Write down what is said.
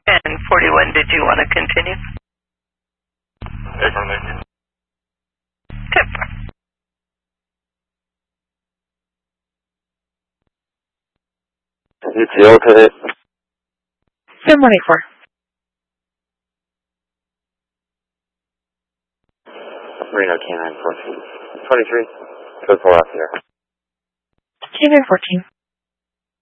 And 41, did you want to continue? Affirmative. Okay. ETO to hit. 784. Reno K9 14. 23. Code 4 off here. K9 14.